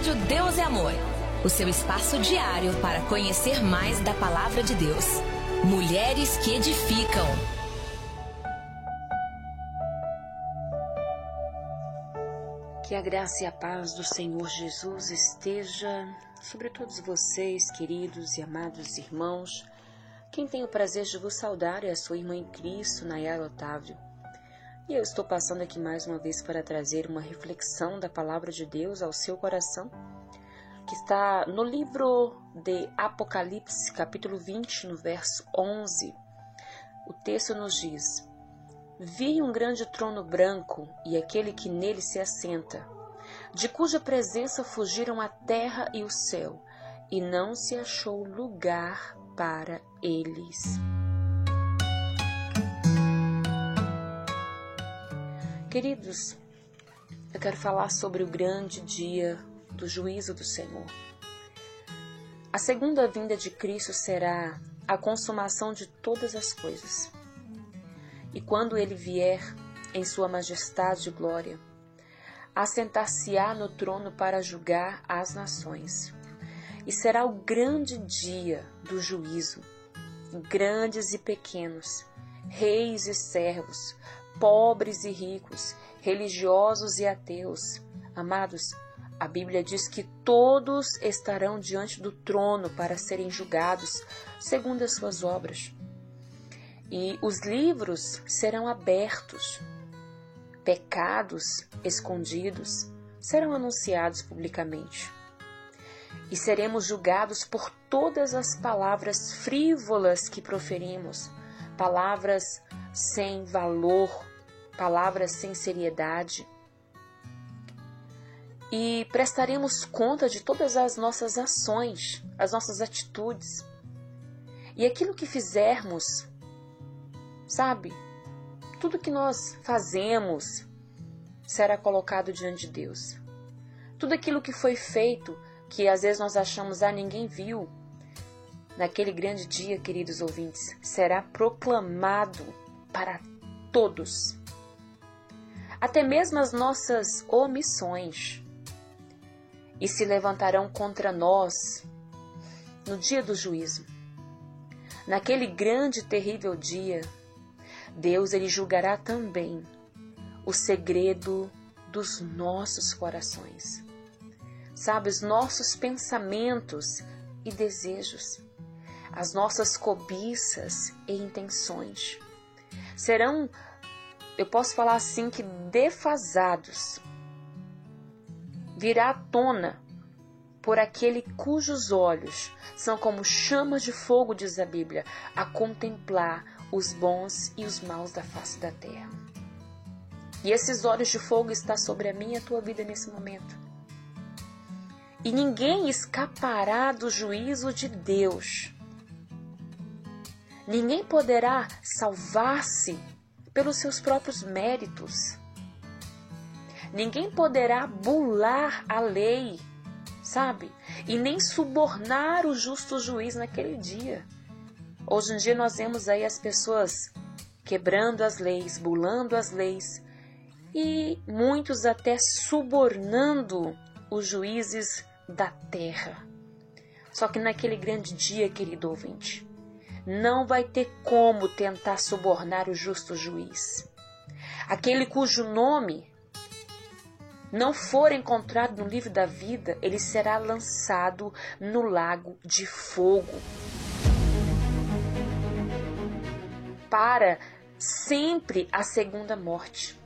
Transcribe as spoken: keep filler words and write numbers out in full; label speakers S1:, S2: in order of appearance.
S1: Rádio Deus é Amor, o seu espaço diário para conhecer mais da Palavra de Deus. Mulheres que edificam.
S2: Que a graça e a paz do Senhor Jesus esteja sobre todos vocês, queridos e amados irmãos. Quem tem o prazer de vos saudar é a sua irmã em Cristo, Nayara Otávio. E eu estou passando aqui mais uma vez para trazer uma reflexão da Palavra de Deus ao seu coração, que está no livro de Apocalipse, capítulo vinte, no verso onze. O texto nos diz: Vi um grande trono branco e aquele que nele se assenta, de cuja presença fugiram a terra e o céu, e não se achou lugar para eles. Queridos, eu quero falar sobre o grande dia do juízo do Senhor. A segunda vinda de Cristo será a consumação de todas as coisas. E quando ele vier em sua majestade e glória, assentar-se-á no trono para julgar as nações. E será o grande dia do juízo, grandes e pequenos, reis e servos, pobres e ricos, religiosos e ateus. Amados, a Bíblia diz que todos estarão diante do trono para serem julgados segundo as suas obras. E os livros serão abertos, pecados escondidos serão anunciados publicamente. E seremos julgados por todas as palavras frívolas que proferimos, palavras sem valor, palavras sem seriedade. E prestaremos conta de todas as nossas ações, as nossas atitudes. E aquilo que fizermos, sabe, tudo que nós fazemos será colocado diante de Deus. Tudo aquilo que foi feito, que às vezes nós achamos, ah, ninguém viu, naquele grande dia, queridos ouvintes, será proclamado para todos. Até mesmo as nossas omissões. E se levantarão contra nós no dia do juízo. Naquele grande e terrível dia, Deus ele julgará também o segredo dos nossos corações. Sabe, os nossos pensamentos e desejos, as nossas cobiças e intenções serão, eu posso falar assim, que defasados. Virá à tona por aquele cujos olhos são como chamas de fogo, diz a Bíblia, a contemplar os bons e os maus da face da terra. E esses olhos de fogo estão sobre a minha e a tua vida nesse momento. E ninguém escapará do juízo de Deus. Ninguém poderá salvar-se pelos seus próprios méritos. Ninguém poderá bular a lei, sabe? E nem subornar o justo juiz naquele dia. Hoje em dia nós vemos aí as pessoas quebrando as leis, bulando as leis, e muitos até subornando os juízes da terra. Só que naquele grande dia, querido ouvinte, não vai ter como tentar subornar o justo juiz. Aquele cujo nome não for encontrado no livro da vida, ele será lançado no lago de fogo. Para sempre a segunda morte.